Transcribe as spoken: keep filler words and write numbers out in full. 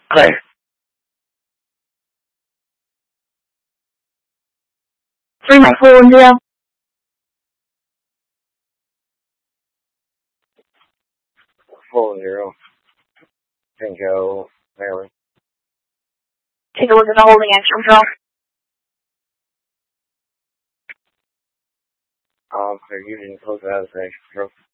Claire. Three my four one zero. Four zero. Tango, Maryland. Take a look at the holding action control. Um, they're using close out of the control.